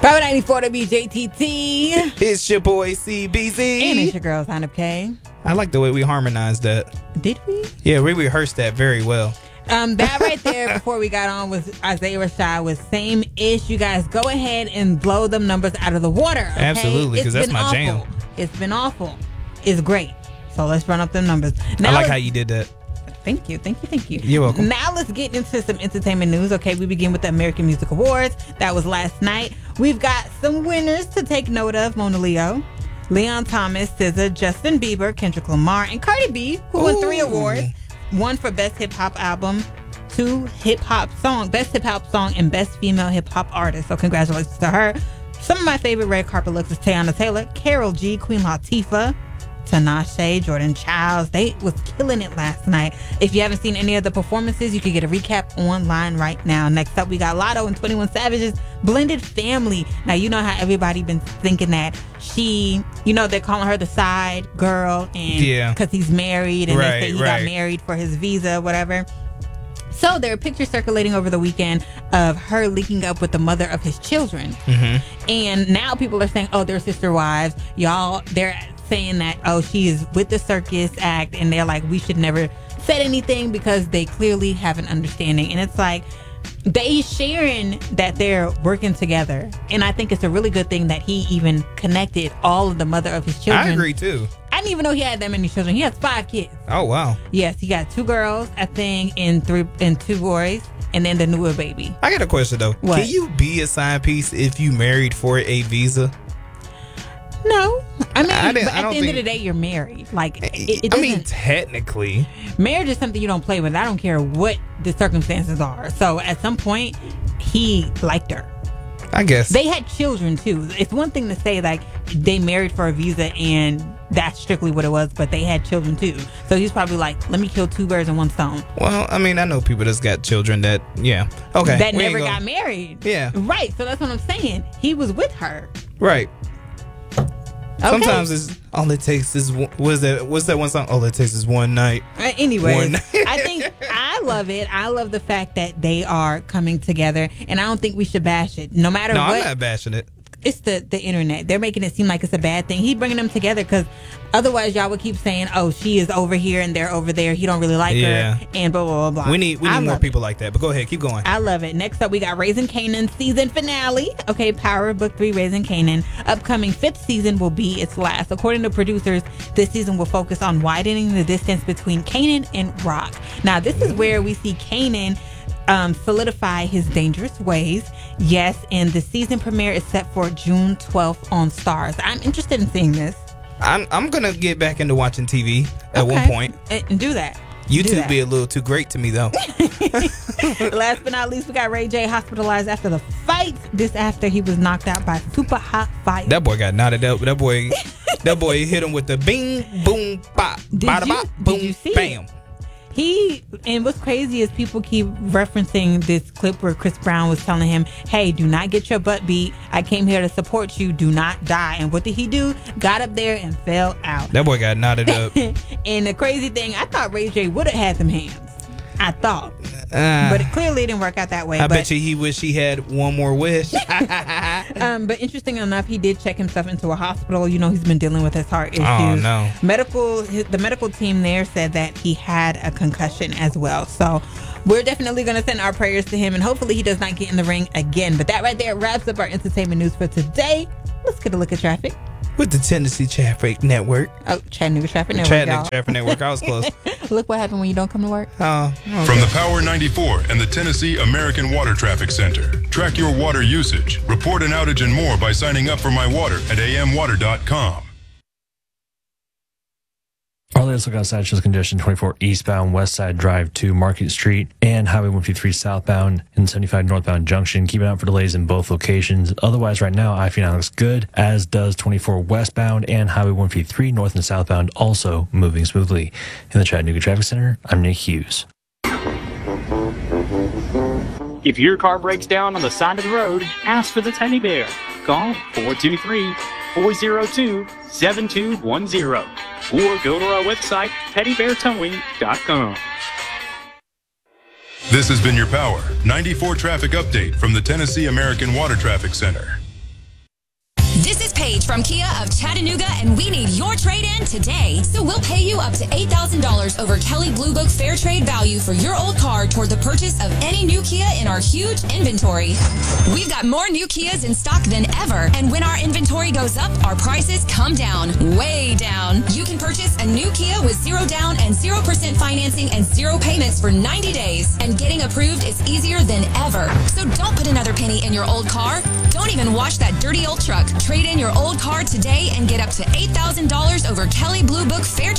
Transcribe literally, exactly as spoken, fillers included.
Power ninety-four W J T T. It's your boy C B Z. And it's your girl, Sign Up K. I like the way we harmonized that. Did we? Yeah, we rehearsed that very well. Um, that right there before we got on was Isaiah Rashad with Same Ish. You guys go ahead and blow them numbers out of the water. Okay? Absolutely, because that's my awful. jam. It's been awful. It's great. So let's run up them numbers. Now I like how you did that. Thank you, thank you, thank you. You're welcome. Now let's get into some entertainment news. Okay, we begin with the American Music Awards. That was last night. We've got some winners to take note of. Mona Leo, Leon Thomas, S Z A, Justin Bieber, Kendrick Lamar, and Cardi B, who won three awards. One for Best Hip Hop Album, two Hip Hop Song, Best Hip Hop Song, and Best Female Hip Hop Artist. So congratulations to her. Some of my favorite red carpet looks is Teyana Taylor, Karol G, Queen Latifah, Tinashe, Jordan Childs. They was killing it last night. If you haven't seen any of the performances, you can get a recap online right now. Next up, we got Latto and twenty-one Savage's Blended Family. Now, you know how everybody been thinking that she, you know, they're calling her the side girl, and yeah, because he's married, and right, they say he right. got married for his visa, whatever. So there are pictures circulating over the weekend of her linking up with the mother of his children. Mm-hmm. And now people are saying, oh, they're sister wives. Y'all, they're saying that, oh, she is with the circus act. And they're like, we should never said anything because they clearly have an understanding. And it's like, they sharing that they're working together. And I think it's a really good thing that he even connected all of the mother of his children. I agree, too. I didn't even know he had that many children. He has five kids. Oh, wow. Yes, he got two girls, I think, and three and two boys, and then the newer baby. I got a question, though. What? Can you be a side piece if you married for a visa? No. I mean, I but at I the end think, of the day, you're married. Like, it, it I mean, technically. Marriage is something you don't play with. I don't care what the circumstances are. So at some point, he liked her. I guess. They had children, too. It's one thing to say, like, they married for a visa and that's strictly what it was, but they had children, too. So he's probably like, let me kill two birds in one stone. Well, I mean, I know people that's got children that, yeah. Okay. That we never ain't got gonna- married. Yeah. Right. So that's what I'm saying. He was with her. Right. Okay. Sometimes it's all it takes is one- was that what's that one song? All it takes is one night. Uh, anyway, One- I think I love it. I love the fact that they are coming together, and I don't think we should bash it. No matter No, what, I'm not bashing it. it's the the internet. They're making it seem like it's a bad thing. He's bringing them together because otherwise, y'all would keep saying, "Oh, she is over here and they're over there. He don't really like Yeah. her," and blah blah blah blah. We need we I need more love people like that. But go ahead, keep going. I love it. Next up, we got Raising Kanan season finale. Okay, Power of Book three, Raising Kanan. Upcoming fifth season will be its last. According to producers, this season will focus on widening the distance between Kanan and Rock. Now, this is where we see Kanan um, solidify his dangerous ways. Yes, and the season premiere is set for June twelfth on Stars. I'm interested in seeing this. I'm I'm gonna get back into watching T V at Okay. one point. And, and do that. YouTube be a little too great to me though. Last but not least, we got Ray J hospitalized after the fight. This after he was knocked out by super hot fire. That boy got knotted up. That boy, that boy hit him with the bing, boom, bop, Did bada, you- bop, did boom, you see it? bam. He, and what's crazy is people keep referencing this clip where Chris Brown was telling him, hey, do not get your butt beat. I came here to support you. Do not die. And what did he do? Got up there and fell out. That boy got knotted up. And the crazy thing, I thought Ray J would have had them hands. I thought. Uh, But it clearly didn't work out that way. I but, bet you he wish he had one more wish. Um, but interesting enough, he did check himself into a hospital. You know, he's been dealing with his heart issues. Oh, no. Medical, his, the medical team there said that he had a concussion as well. So we're definitely going to send our prayers to him, and hopefully he does not get in the ring again. But that right there wraps up our entertainment news for today. Let's get a look at traffic. With the Tennessee Traffic Network. Oh, Chattanooga Traffic Network, Chattanooga y'all. Traffic Network. I was close. Look what happened when you don't come to work. Oh, okay. From the Power ninety-four and the Tennessee American Water Traffic Center. Track your water usage, report an outage and more by signing up for My Water at a m water dot com. Our latest look outside shows condition twenty-four eastbound West Side Drive to Market Street and Highway one fifty-three southbound and seventy-five northbound junction. Keep an eye out for delays in both locations. Otherwise, right now, I fifty-nine looks good, as does twenty-four westbound and Highway one fifty-three north and southbound also moving smoothly. In the Chattanooga Traffic Center, I'm Nick Hughes. If your car breaks down on the side of the road, ask for the Teddy Bear. Call four two three, four zero two, seven two one zero or go to our website, teddy bear towing dot com. This has been your Power ninety-four traffic update from the Tennessee American Water Traffic Center. This is Paige from Kia of Chattanooga, and we need your trade-in today. So we'll pay you up to eight thousand dollars over Kelley Blue Book Fair Trade value for your old car toward the purchase of any new Kia in our huge inventory. We've got more new Kias in stock than ever, and when our inventory goes up, our prices come down, way down. You can purchase a new Kia with zero down and zero percent financing and zero payments for ninety days, and getting approved is easier than ever. So don't put another penny in your old car. Don't even wash that dirty old truck. Trade in your old car today and get up to eight thousand dollars over Kelley Blue Book Fair